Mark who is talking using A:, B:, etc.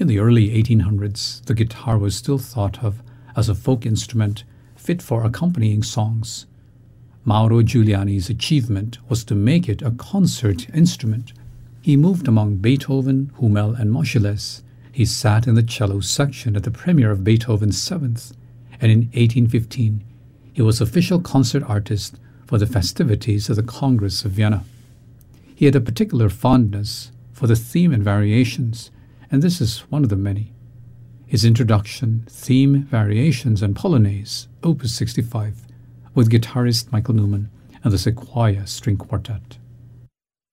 A: In the early 1800s, the guitar was still thought of as a folk instrument fit for accompanying songs. Mauro Giuliani's achievement was to make it a concert instrument. He moved among Beethoven, Hummel, and Moscheles. He sat in the cello section at the premiere of Beethoven's Seventh, and in 1815 he was official concert artist for the festivities of the Congress of Vienna. He had a particular fondness for the theme and variations, and this is one of the many. His introduction, Theme, Variations, and Polonaise, Opus 65, with guitarist Michael Newman and the Sequoia String Quartet.